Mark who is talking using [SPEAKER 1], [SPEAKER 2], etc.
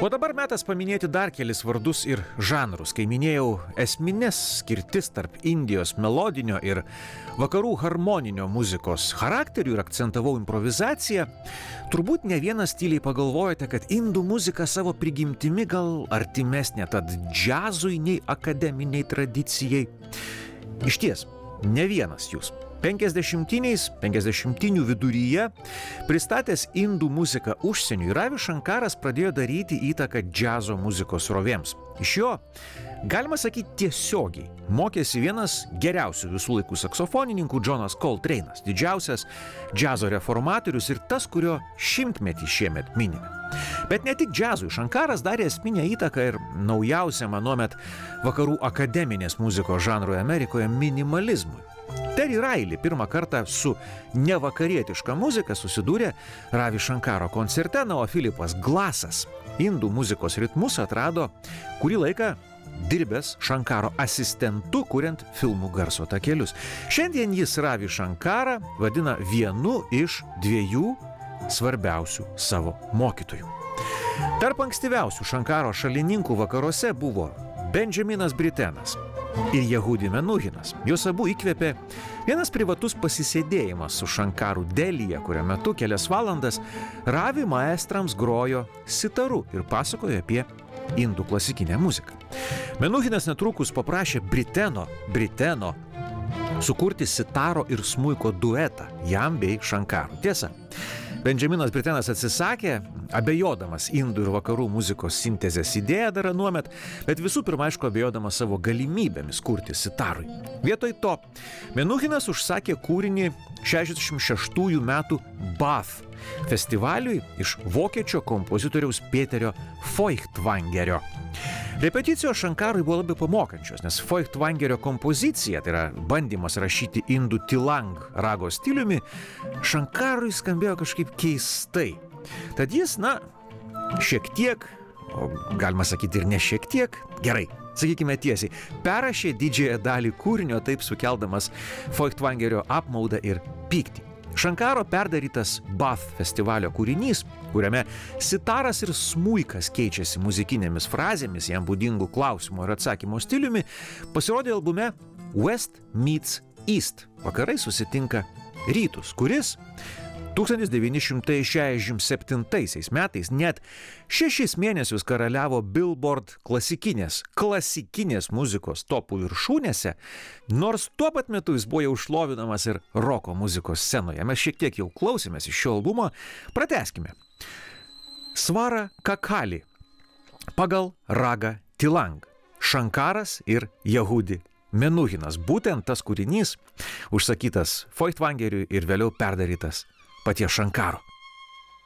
[SPEAKER 1] O dabar metas paminėti dar kelis vardus ir žanrus. Kai minėjau esminės skirtis tarp Indijos melodinio ir vakarų harmoninio muzikos charakterių ir akcentavau improvizaciją, turbūt ne vienas tyliai pagalvojate, kad indų muzika savo prigimtimi gal artimesnė tad džiazui nei akademiniai tradicijai. Išties, ne vienas jūs. 50-inių viduryje pristatęs indų muziką užsieniui, Ravi Šankaras pradėjo daryti įtaką džiazo muzikos srovėms. Iš jo, galima sakyti, tiesiogiai mokėsi vienas geriausių visų laikų saksofonininkų Johnas Coltrane'as, didžiausias džiazo reformatorius ir tas, kurio 100-metį šiemet minime. Bet ne tik džiazui, Šankaras darė esminę įtaką ir naujausiam anuomet vakarų akademinės muzikos žanrui Amerikoje minimalizmui. Terry Riley pirmą kartą su nevakarietiška muzika susidūrė Ravi Šankaro koncerte, o Philipas Glassas indų muzikos ritmus atrado kurį laiką dirbęs Šankaro asistentu, kuriant filmų garso takelius. Šiandien jis Ravi Šankarą vadina vienu iš dviejų svarbiausių savo mokytojų. Tarp ankstyviausių Šankaro šalininkų vakaruose buvo Benjaminas Britenas ir Jehudi Menuhinas. Jos abu įkvėpė vienas privatus pasisėdėjimas su Šankaru Delyje, kurio metu kelias valandas Ravi maestrams grojo sitaru ir pasakojo apie indų klasikinę muziką. Menuhinas netrukus paprašė Briteno sukurti sitaro ir smuiko duetą jam bei Šankarui. Tiesa, Benjaminas Britenas atsisakė, abejodamas indų ir vakarų muzikos sintezės idėją dar anuomet, bet visų pirma, aišku, abejodamas savo galimybėmis kurti sitarui. Vietoj to, Menuhinas užsakė kūrinį 66 metų Bath festivaliui iš vokiečio kompozitoriaus Peterio Feuchtwangerio. Repeticijos Šankarui buvo labai pamokančios, nes Feuchtwangerio kompozicija, tai yra bandymas rašyti indų tilang rago stiliumi, Šankarui skambėjo kažkaip keistai. Tad jis, šiek tiek, o galima sakyti ir ne šiek tiek, gerai, sakykime tiesiai, perrašė didžiąją dalį kūrinio, taip sukeldamas Feuchtwangerio apmaudą ir pyktį. Šankaro perdarytas Bath festivalio kūrinys, kuriame sitaras ir smuikas keičiasi muzikinėmis frazėmis, jam būdingų klausimo ir atsakymo stiliumi, pasirodė albume West Meets East. Vakarai susitinka rytus, kuris 1967 metais net 6 mėnesius karaliavo Billboard klasikinės muzikos topų viršūnėse, nors tuo pat metu jis buvo jau šlovinamas ir roko muzikos scenoje. Mes šiek tiek jau klausėmės iš šio albumo, pratęskime. Svara Kakali pagal ragą tilang, Šankaras ir Jehudi Menuhinas. Būtent tas kūrinys užsakytas Feuchtwangeriui ir vėliau perdarytas paties Šankaro.